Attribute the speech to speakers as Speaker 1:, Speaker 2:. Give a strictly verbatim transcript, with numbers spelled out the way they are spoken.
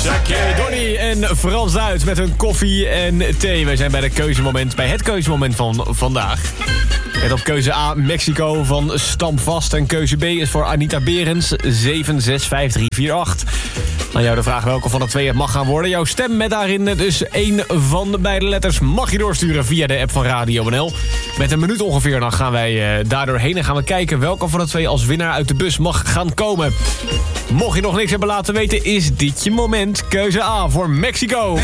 Speaker 1: Jackie, Donnie en Frans Duits met hun koffie en thee. Wij zijn bij, de keuzemoment, bij het keuzemoment van vandaag. Met op keuze A Mexico van Stamvast. En keuze B is voor Anita Berends zeven zes vijf drie vier acht. Aan jou de vraag welke van de twee het mag gaan worden. Jouw stem met daarin dus één van de beide letters mag je doorsturen via de app van Radio N L. Met een minuut ongeveer dan gaan wij uh, daardoor heen en gaan we kijken welke van de twee als winnaar uit de bus mag gaan komen. Mocht je nog niks hebben laten weten, is dit je moment. Keuze A voor Mexico.